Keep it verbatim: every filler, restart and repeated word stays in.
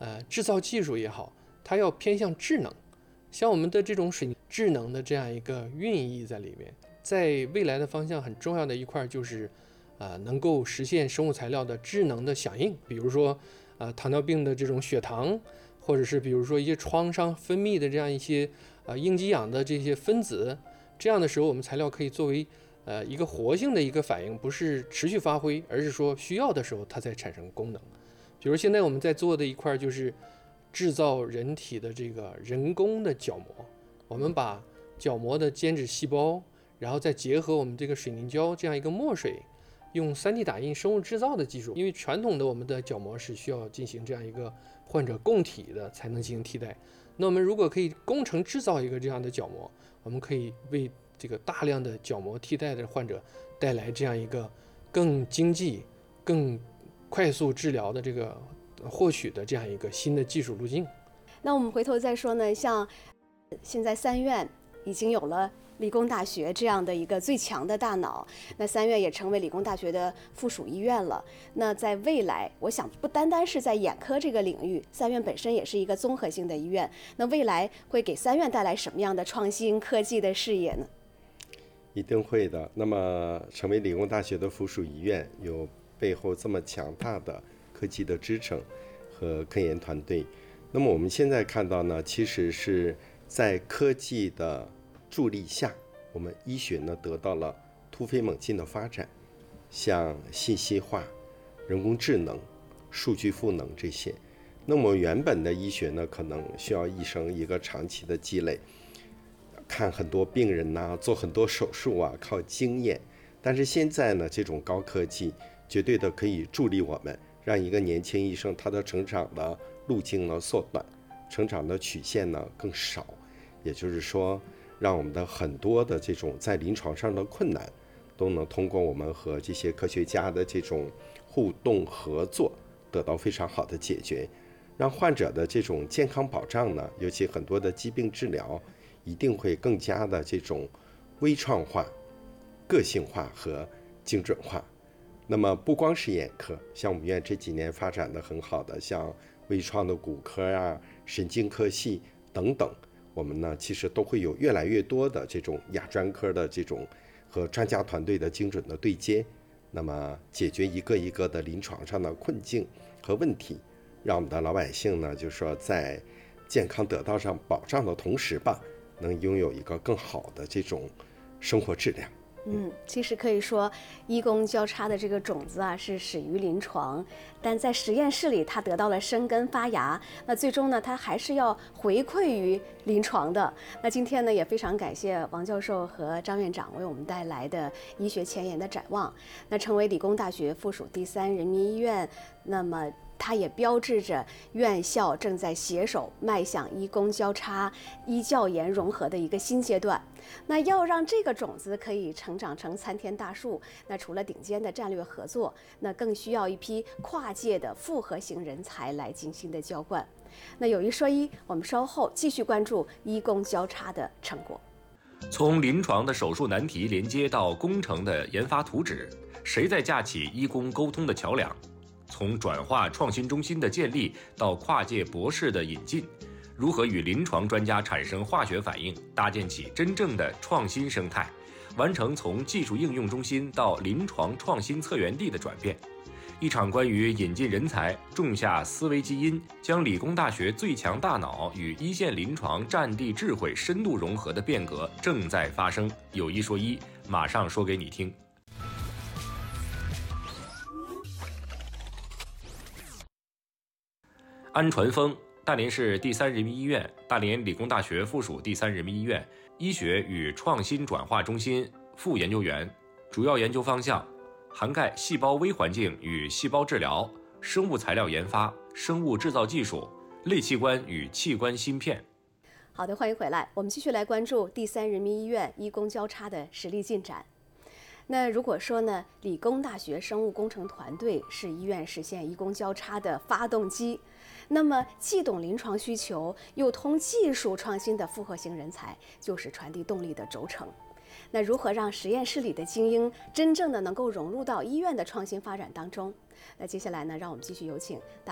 呃制造技术也好，它要偏向智能。像我们的这种水泥智能的这样一个寓意在里面，在未来的方向很重要的一块就是，呃，能够实现生物材料的智能的响应，比如说，呃，糖尿病的这种血糖，或者是比如说一些创伤分泌的这样一些呃应激氧的这些分子，这样的时候我们材料可以作为呃一个活性的一个反应，不是持续发挥，而是说需要的时候它才产生功能。比如现在我们在做的一块就是制造人体的这个人工的角膜，我们把角膜的间质细胞，然后再结合我们这个水凝胶这样一个墨水，用 三 D 打印生物制造的技术，因为传统的我们的角膜是需要进行这样一个患者供体的才能进行替代。那我们如果可以工程制造一个这样的角膜，我们可以为这个大量的角膜替代的患者带来这样一个更经济、更快速治疗的这个获取的这样一个新的技术路径。 那我们回头再说呢，像现在三院已经有了理工大学这样的一个最强的大脑，那三院也成为理工大学的附属医院了。那在未来，我想不单单是在眼科这个领域，三院本身也是一个综合性的医院。那未来会给三院带来什么样的创新科技的视野呢？ 一定会的。那么成为理工大学的附属医院，有背后这么强大的科技的支撑和科研团队。那么我们现在看到呢，其实是在科技的助力下，我们医学呢得到了突飞猛进的发展，像信息化、人工智能、数据赋能这些。那么原本的医学呢，可能需要医生一个长期的积累，看很多病人呐、啊，做很多手术啊，靠经验。但是现在呢，这种高科技绝对的可以助力我们，让一个年轻医生他的成长的路径呢缩短，成长的曲线呢更少。也就是说，让我们的很多的这种在临床上的困难，都能通过我们和这些科学家的这种互动合作，得到非常好的解决，让患者的这种健康保障呢，尤其很多的疾病治疗，一定会更加的这种微创化、个性化和精准化。那么不光是眼科，像我们院这几年发展的很好的，像微创的骨科啊、神经科系等等。我们呢，其实都会有越来越多的这种亚专科的这种和专家团队的精准的对接，那么解决一个一个的临床上的困境和问题，让我们的老百姓呢，就是说在健康得到上保障的同时吧，能拥有一个更好的这种生活质量。 嗯，其实可以说，医工交叉的这个种子啊，是始于临床，但在实验室里它得到了生根发芽，那最终呢，它还是要回馈于临床的。那今天呢，也非常感谢王教授和张院长为我们带来的医学前沿的展望。那成为理工大学附属第三人民医院，那么它也标志着院校正在携手迈向医工交叉、医教研融合的一个新阶段。那要让这个种子可以成长成参天大树，那除了顶尖的战略合作，那更需要一批跨界的复合型人才来精心的浇灌。那有一说一，我们稍后继续关注医工交叉的成果。 从临床的手术难题连接到工程的研发图纸，谁在架起医工沟通的桥梁？从转化创新中心的建立到跨界博士的引进，如何与临床专家产生化学反应，搭建起真正的创新生态，完成从技术应用中心到临床创新策源地的转变。一场关于引进人才、种下思维基因，将理工大学最强大脑与一线临床战地智慧深度融合的变革正在发生。有一说一，马上说给你听。安传峰，大连市第三人民医院、大连理工大学附属第三人民医院医学与创新转化中心副研究员，主要研究方向涵盖细胞微环境与细胞治疗、生物材料研发、生物制造技术、类器官与器官芯片。 好的，欢迎回来，我们继续来关注第三人民医院医工交叉的实力进展。那如果说呢，理工大学生物工程团队是医院实现医工交叉的发动机，那么既懂临床需求又通技术创新的复合型人才，就是传递动力的轴承。那如何让实验室里的精英真正的能够融入到医院的创新发展当中？那接下来呢，让我们继续有请大